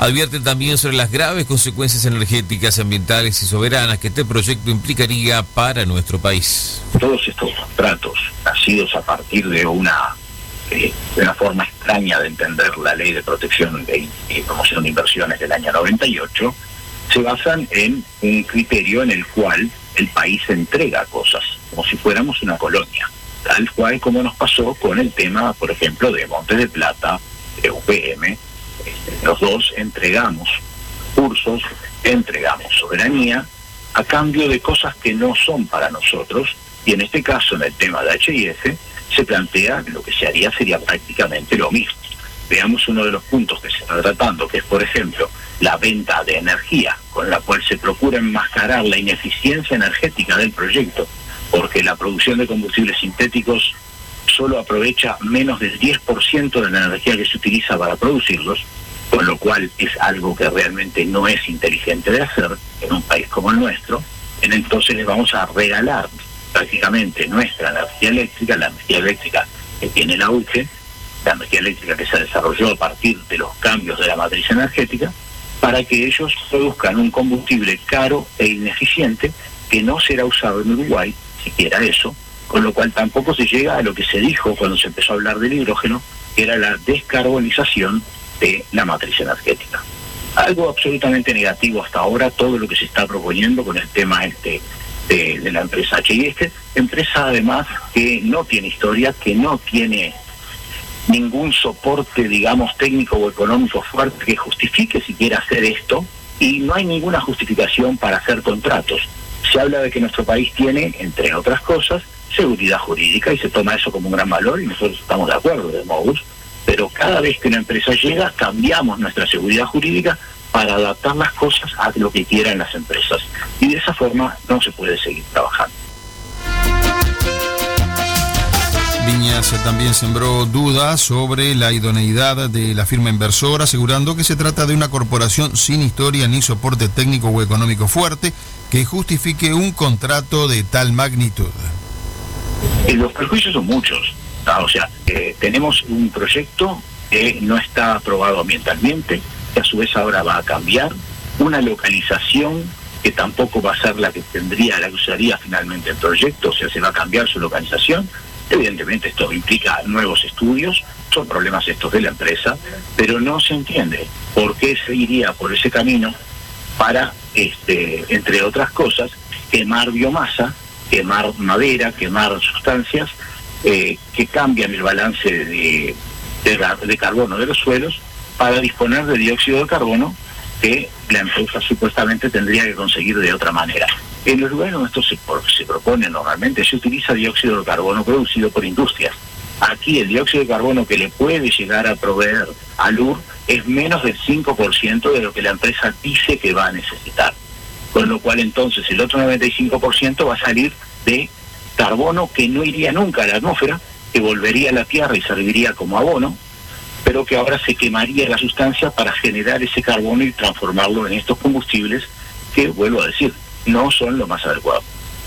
Advierten también sobre las graves consecuencias energéticas, ambientales y soberanas que este proyecto implicaría para nuestro país. Todos estos contratos, nacidos a partir de una forma extraña de entender la Ley de Protección y Promoción de Inversiones del año 98, se basan en un criterio en el cual el país entrega cosas, como si fuéramos una colonia, tal cual como nos pasó con el tema, por ejemplo, de Montes de Plata, de UPM. Los dos entregamos cursos, entregamos soberanía a cambio de cosas que no son para nosotros, y en este caso, en el tema de H&F, se plantea que lo que se haría sería prácticamente lo mismo. Veamos uno de los puntos que se está tratando, que es, por ejemplo, la venta de energía, con la cual se procura enmascarar la ineficiencia energética del proyecto, porque la producción de combustibles sintéticos solo aprovecha menos del 10% de la energía que se utiliza para producirlos, con lo cual es algo que realmente no es inteligente de hacer en un país como el nuestro. Entonces les vamos a regalar prácticamente nuestra energía eléctrica, la energía eléctrica que tiene el auge, la energía eléctrica que se desarrolló a partir de los cambios de la matriz energética, para que ellos produzcan un combustible caro e ineficiente que no será usado en Uruguay, siquiera eso, con lo cual tampoco se llega a lo que se dijo cuando se empezó a hablar del hidrógeno, que era la descarbonización de la matriz energética. Algo absolutamente negativo hasta ahora, todo lo que se está proponiendo con el tema de la empresa H&F, empresa además que no tiene historia, que no tiene ningún soporte, digamos, técnico o económico fuerte que justifique siquiera hacer esto, y no hay ninguna justificación para hacer contratos. Se habla de que nuestro país tiene, entre otras cosas, seguridad jurídica, y se toma eso como un gran valor, y nosotros estamos de acuerdo de Modus, pero cada vez que una empresa llega, cambiamos nuestra seguridad jurídica para adaptar las cosas a lo que quieran las empresas, y de esa forma no se puede seguir trabajando. Viñas también sembró dudas sobre la idoneidad de la firma inversora, asegurando que se trata de una corporación sin historia ni soporte técnico o económico fuerte que justifique un contrato de tal magnitud. Los perjuicios son muchos. Tenemos un proyecto que no está aprobado ambientalmente, que a su vez ahora va a cambiar, una localización que tampoco va a ser la que usaría finalmente el proyecto, o sea, se va a cambiar su localización. Evidentemente esto implica nuevos estudios, son problemas estos de la empresa, pero no se entiende por qué se iría por ese camino para, entre otras cosas, quemar biomasa, quemar madera, quemar sustancias que cambian el balance de carbono de los suelos para disponer de dióxido de carbono que la empresa supuestamente tendría que conseguir de otra manera. En los lugares donde esto se propone normalmente se utiliza dióxido de carbono producido por industrias. Aquí el dióxido de carbono que le puede llegar a proveer al UR es menos del 5% de lo que la empresa dice que va a necesitar. Con lo cual entonces el otro 95% va a salir de carbono que no iría nunca a la atmósfera, que volvería a la Tierra y serviría como abono, pero que ahora se quemaría la sustancia para generar ese carbono y transformarlo en estos combustibles que, vuelvo a decir, no son lo más adecuado.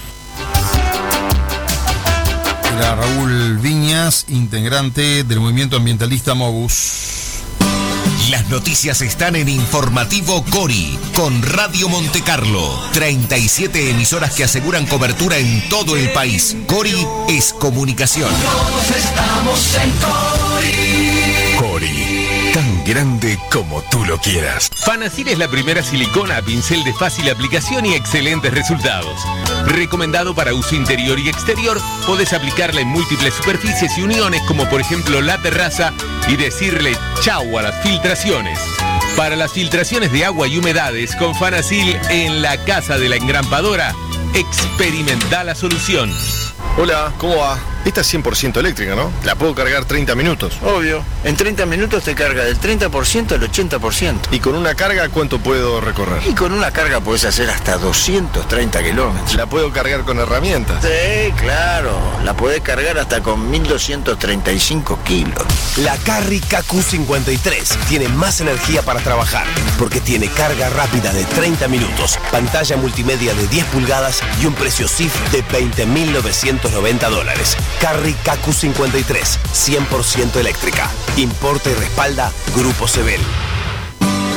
Era Raúl Viñas, integrante del movimiento ambientalista Modus. Las noticias están en Informativo Cori, con Radio Monte Carlo. 37 emisoras que aseguran cobertura en todo el país. Cori es comunicación. Todos estamos en Cori. Cori, tan grande como tú lo quieras. Fanacil es la primera silicona a pincel de fácil aplicación y excelentes resultados. Recomendado para uso interior y exterior, podés aplicarla en múltiples superficies y uniones, como por ejemplo la terraza, y decirle chau a las filtraciones. Para las filtraciones de agua y humedades con Fanacil en la casa de la engrampadora, experimenta la solución. Hola, ¿cómo va? Esta es 100% eléctrica, ¿no? La puedo cargar 30 minutos. Obvio. En 30 minutos te carga del 30% al 80%. ¿Y con una carga cuánto puedo recorrer? Y con una carga puedes hacer hasta 230 kilómetros. ¿La puedo cargar con herramientas? Sí, claro. La podés cargar hasta con 1235 kilos. La Carry KQ53 tiene más energía para trabajar, porque tiene carga rápida de 30 minutos, pantalla multimedia de 10 pulgadas y un precio CIF de $20.990. Carry KQ53, 100% eléctrica. Importa y respalda Grupo Sebel.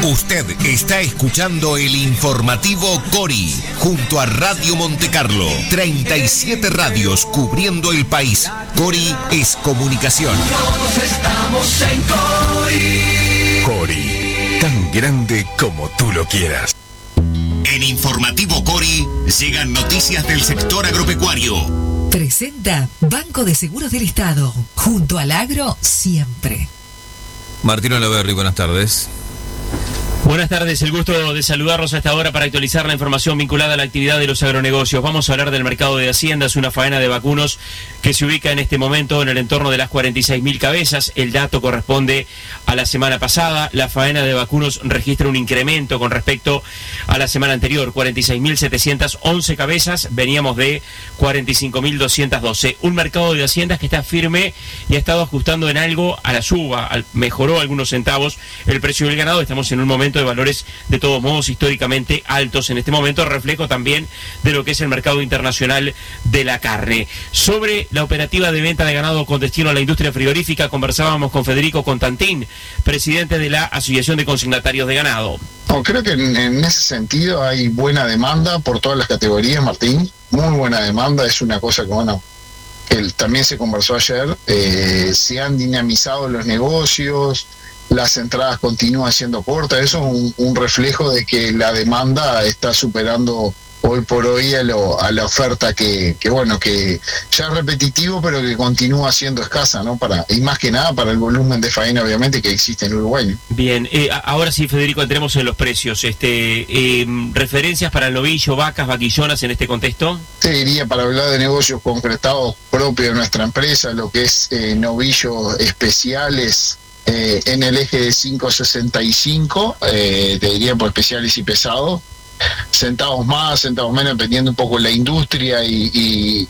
Usted está escuchando el informativo Cori, junto a Radio Montecarlo. 37 radios cubriendo el país. Cori es comunicación. Todos estamos en Cori. Cori, tan grande como tú lo quieras. En Informativo Cori llegan noticias del sector agropecuario. Presenta Banco de Seguros del Estado. Junto al agro, siempre. Martín Olaverri, buenas tardes. Buenas tardes, el gusto de saludarlos a esta hora para actualizar la información vinculada a la actividad de los agronegocios. Vamos a hablar del mercado de haciendas, una faena de vacunos que se ubica en este momento en el entorno de las 46.000 cabezas. El dato corresponde a la semana pasada. La faena de vacunos registra un incremento con respecto a la semana anterior, 46.711 cabezas, veníamos de 45.212. Un mercado de haciendas que está firme y ha estado ajustando en algo a la suba, mejoró algunos centavos el precio del ganado. Estamos en un momento de valores de todos modos históricamente altos en este momento, reflejo también de lo que es el mercado internacional de la carne. Sobre la operativa de venta de ganado con destino a la industria frigorífica, conversábamos con Federico Constantín, presidente de la Asociación de Consignatarios de Ganado. Creo que en ese sentido hay buena demanda por todas las categorías, Martín, muy buena demanda. Es una cosa que, bueno, que también se conversó ayer, se han dinamizado los negocios, las entradas continúan siendo cortas. Eso es un reflejo de que la demanda está superando hoy por hoy a la oferta que bueno, que ya es repetitivo, pero que continúa siendo escasa, ¿no? Y más que nada para el volumen de faena, obviamente, que existe en Uruguay, ¿no? Bien, ahora sí, Federico, entremos en los precios. ¿Referencias para el novillo, vacas, vaquillonas en este contexto? Te diría, para hablar de negocios concretados propios de nuestra empresa, lo que es novillos especiales, en el eje de 5.65, te diría por especiales y pesados, centavos más, centavos menos, dependiendo un poco la industria y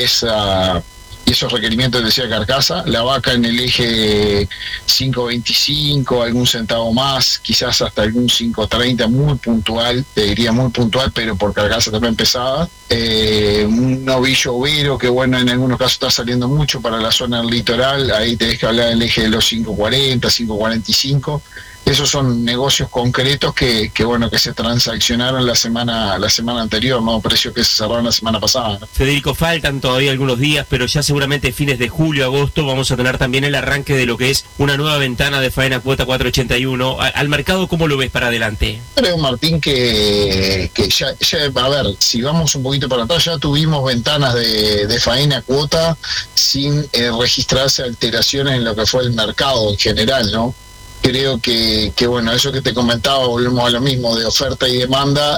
esos requerimientos de decía carcasa. La vaca en el eje 5.25, algún centavo más, quizás hasta algún 5.30, muy puntual, te diría muy puntual, pero por carcasa también pesada. Un novillo overo que, bueno, en algunos casos está saliendo mucho para la zona del litoral, ahí tenés que hablar del eje de los 5.40, 5.45. Esos son negocios concretos que bueno, que se transaccionaron la semana anterior, ¿no? Precios que se cerraron la semana pasada, ¿no? Federico, faltan todavía algunos días, pero ya seguramente fines de julio, agosto, vamos a tener también el arranque de lo que es una nueva ventana de faena cuota 481. ¿Al mercado cómo lo ves para adelante? Creo, Martín, que ya, a ver, si vamos un poquito para atrás, ya tuvimos ventanas de faena cuota sin registrarse alteraciones en lo que fue el mercado en general, ¿no? Creo que bueno, eso que te comentaba, volvemos a lo mismo, de oferta y demanda.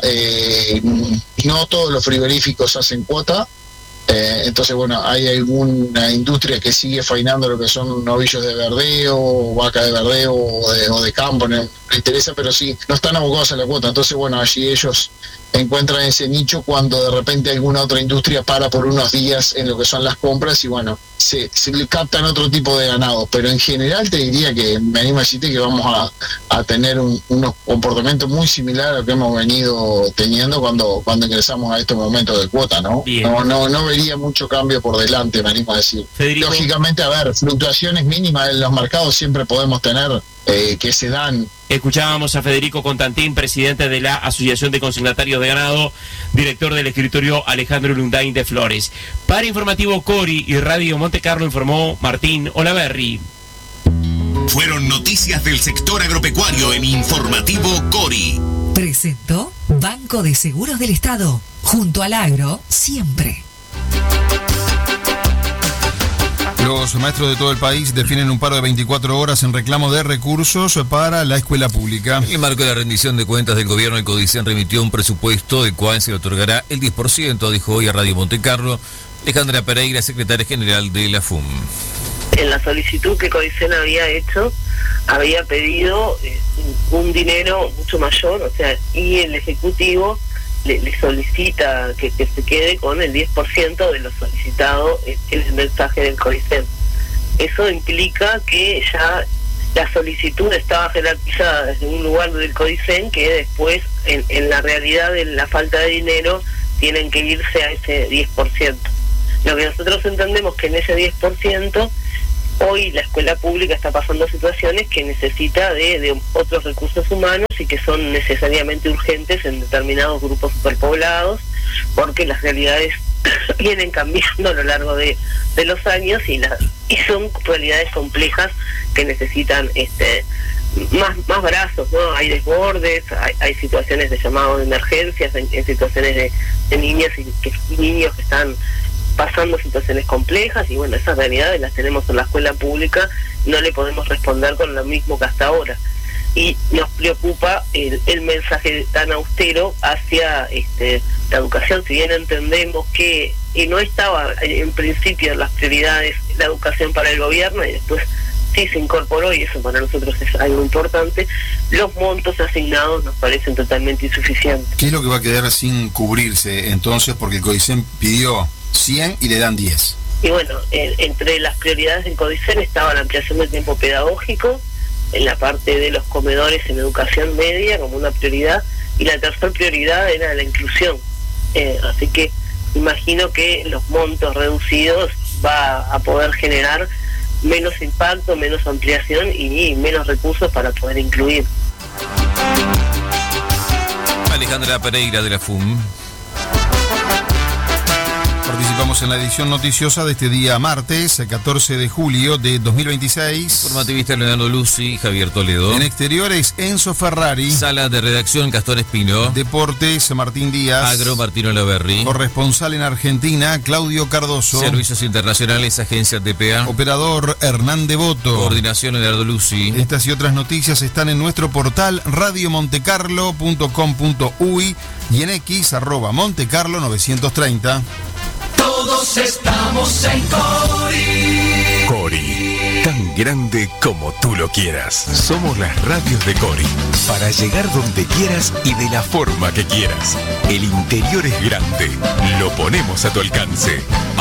No todos los frigoríficos hacen cuota, entonces bueno, hay alguna industria que sigue faenando lo que son novillos de verdeo, vaca de verdeo o de campo, no me interesa, pero sí, no están abocados a la cuota. Entonces bueno, allí ellos encuentran ese nicho cuando de repente alguna otra industria para por unos días en lo que son las compras y bueno, se le captan otro tipo de ganado, pero en general te diría que me animo a decirte que vamos a tener unos comportamientos muy similares a lo que hemos venido teniendo cuando ingresamos a estos momentos de cuota, ¿no? No vería mucho cambio por delante, me animo a decir. Federico. Lógicamente, a ver, fluctuaciones mínimas en los mercados siempre podemos tener, que se dan. Escuchábamos a Federico Constantín, presidente de la Asociación de Consignatarios de Ganado, director del escritorio Alejandro Lundain de Flores. Para Informativo Cori y Radio Montecarlo informó Martín Olaverri. Fueron noticias del sector agropecuario en Informativo Cori. Presentó Banco de Seguros del Estado. Junto al agro, siempre. Los maestros de todo el país definen un paro de 24 horas en reclamo de recursos para la escuela pública. En el marco de la rendición de cuentas del gobierno, el CODICEN remitió un presupuesto del cual se le otorgará el 10%, dijo hoy a Radio Montecarlo Alejandra Pereira, secretaria general de la FUM. En la solicitud que CODICEN había hecho, había pedido un dinero mucho mayor, o sea, y el Ejecutivo le solicita que se quede con el 10% de lo solicitado en el mensaje del CODICEN. Eso implica que ya la solicitud estaba jerarquizada desde un lugar del CODICEN que después, en la realidad de la falta de dinero, tienen que irse a ese 10%. Lo que nosotros entendemos que en ese 10% Hoy la escuela pública está pasando situaciones que necesita de otros recursos humanos y que son necesariamente urgentes en determinados grupos superpoblados, porque las realidades vienen cambiando a lo largo de los años y son realidades complejas que necesitan más brazos, ¿no? Hay desbordes, hay situaciones de llamado de emergencias, en situaciones de niñas y niños que están pasando situaciones complejas, y bueno, esas realidades las tenemos en la escuela pública, no le podemos responder con lo mismo que hasta ahora. Y nos preocupa el mensaje tan austero hacia la educación, si bien entendemos que no estaba en principio en las prioridades la educación para el gobierno, y después sí se incorporó, y eso para nosotros es algo importante, los montos asignados nos parecen totalmente insuficientes. ¿Qué es lo que va a quedar sin cubrirse entonces? Porque el CODICEN pidió 100 y le dan 10. Y bueno, entre las prioridades del CODICEN estaba la ampliación del tiempo pedagógico, en la parte de los comedores en educación media como una prioridad, y la tercera prioridad era la inclusión. Así que imagino que los montos reducidos va a poder generar menos impacto, menos ampliación y menos recursos para poder incluir. Alejandra Pereira de la FUM. Participamos en la edición noticiosa de este día martes, 14 de julio de 2026. Formativista Leonardo Lucy, Javier Toledo. En exteriores, Enzo Ferrari. Sala de redacción, Gastón Espino. Deportes, Martín Díaz. Agro, Martino Laverri. Corresponsal en Argentina, Claudio Cardoso. Servicios internacionales, Agencia TPA. Operador, Hernán Devoto. Coordinación, Leonardo Lucy. Estas y otras noticias están en nuestro portal radiomontecarlo.com.uy y en X, @Montecarlo930. Todos estamos en Cori. Cori, tan grande como tú lo quieras. Somos las radios de Cori, para llegar donde quieras y de la forma que quieras. El interior es grande, lo ponemos a tu alcance.